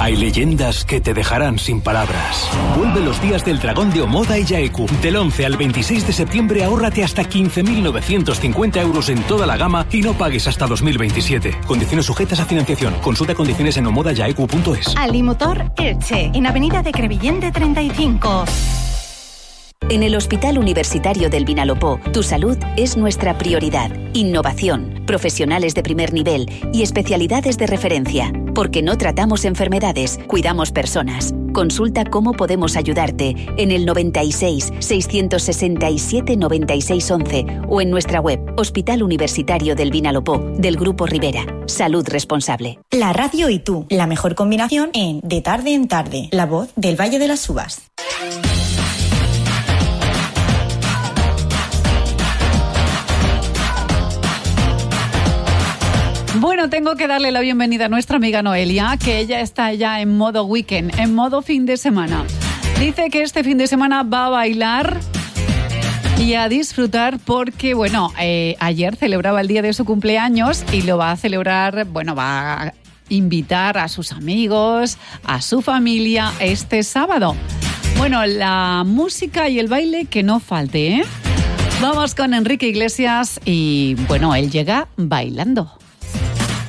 Hay leyendas que te dejarán sin palabras. Vuelve los días del dragón de Omoda y Yaeku. Del 11 al 26 de septiembre ahórrate hasta 15.950 euros en toda la gama y no pagues hasta 2027. Condiciones sujetas a financiación. Consulta condiciones en omodayaeku.es. Alimotor Elche, en Avenida de Crevillente 35. En el Hospital Universitario del Vinalopó, tu salud es nuestra prioridad. Innovación, profesionales de primer nivel y especialidades de referencia. Porque no tratamos enfermedades, cuidamos personas. Consulta cómo podemos ayudarte en el 96 667 96 11 o en nuestra web Hospital Universitario del Vinalopó, del Grupo Rivera. Salud responsable. La radio y tú, la mejor combinación en De tarde en tarde. La voz del Valle de las Uvas. Bueno, tengo que darle la bienvenida a nuestra amiga Noelia, que ella está ya en modo weekend, en modo fin de semana. Dice que este fin de semana va a bailar y a disfrutar porque, bueno, ayer celebraba el día de su cumpleaños y lo va a celebrar, bueno, va a invitar a sus amigos, a su familia este sábado. Bueno, la música y el baile que no falte, ¿eh? Vamos con Enrique Iglesias y, bueno, él llega bailando.